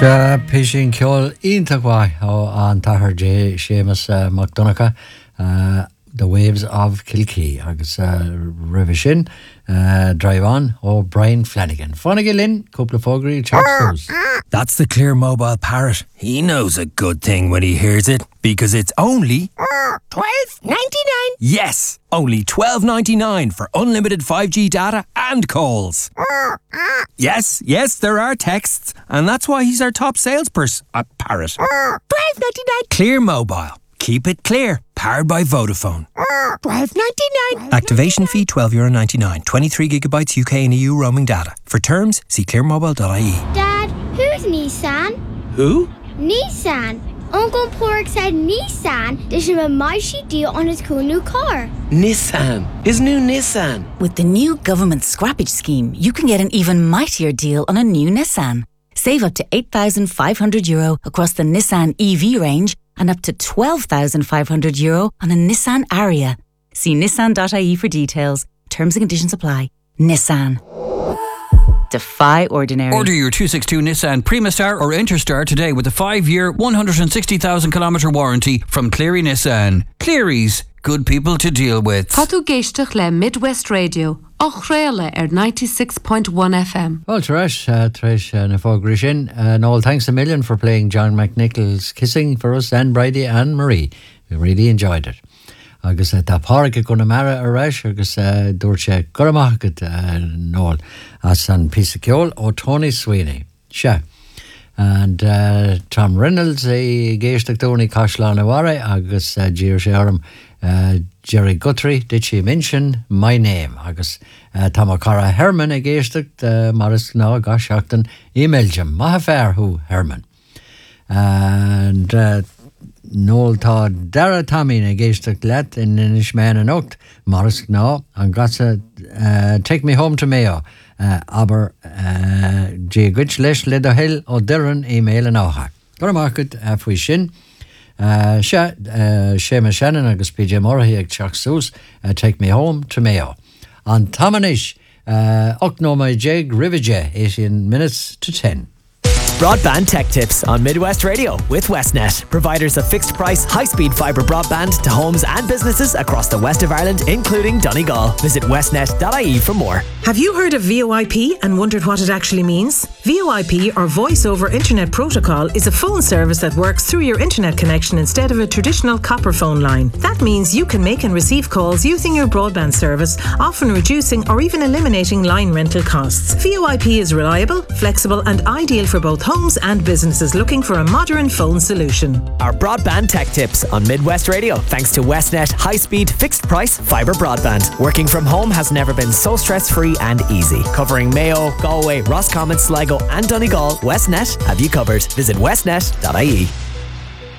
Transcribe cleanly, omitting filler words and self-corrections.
Pishing Kjol Intagwai an Tahar J. Seamus McDonagh, The Waves of Kilkee, agus revision, Drive On, Brian Flanagan. Fonagin Lynn, couple of foggery, chops. That's the Clear Mobile Parrot. He knows a good thing when he hears it, because it's only $12.99. Yes, only $12.99 for unlimited 5G data and calls. Yes, there are texts, and that's why he's our top salesperson at Parrot. $12.99. Clear Mobile. Keep it clear. Powered by Vodafone. $12.99. Activation fee €12.99. 23 gigabytes UK and EU roaming data. For terms, see clearmobile.ie. Dad, who's Nissan? Who? Nissan. Uncle Pork said Nissan. There's a mighty deal on his cool new car. Nissan. His new Nissan. With the new government scrappage scheme, you can get an even mightier deal on a new Nissan. Save up to €8,500 across the Nissan EV range and up to €12,500 on a Nissan Ariya. See nissan.ie for details. Terms and conditions apply. Nissan. Defy ordinary. Order your 262 Nissan Primastar or Interstar today with a 5-year, 160,000-kilometre warranty from Cleary Nissan. Cleary's, good people to deal with. Patu géisteach le Midwest Radio. Och réile 96.1 FM. Well, Trish, na foggery sin, and all thanks a million for playing John McNichol's Kissing for us, and Brady and Marie. We really enjoyed it. Agus tá páirce go na mara a reis, agus dúirt sé goramachgad nóil as an písa ceol ó Tony Sweeney. Se. And Tom Reynolds géisteach Tony Cashlan Aware, agus Gir sé Jerry Guthrie, did she mention my name? Agus Tamakara Herman géisteach Maris ná gasachtan emailjem maha fair who Herman. And Noel tá Dara Tommy na géisteach let in Ishmael and Ocht Maris ná an gasa take me home to Mayo. Aber G. Gwitch leis le do hill o Duran email an áha. Goramachgad fwy sin. Seamus Shannon agus PJ Murray ag teach sús take me home to Mayo. An tamanish Ocnoma Jeg Rivage 18 minutes to 10. Broadband Tech Tips on Midwest Radio with Westnet, providers of fixed price, high-speed fibre broadband to homes and businesses across the west of Ireland, including Donegal. Visit westnet.ie for more. Have you heard of VoIP and wondered what it actually means? VoIP, or Voice over Internet Protocol, is a phone service that works through your internet connection instead of a traditional copper phone line. That means you can make and receive calls using your broadband service, often reducing or even eliminating line rental costs. VoIP is reliable, flexible and ideal for both homes and businesses looking for a modern phone solution. Our Broadband Tech Tips on Midwest Radio, thanks to Westnet high-speed, fixed-price fibre broadband. Working from home has never been so stress-free and easy. Covering Mayo, Galway, Roscommon, Sligo and Donegal, Westnet have you covered. Visit westnet.ie.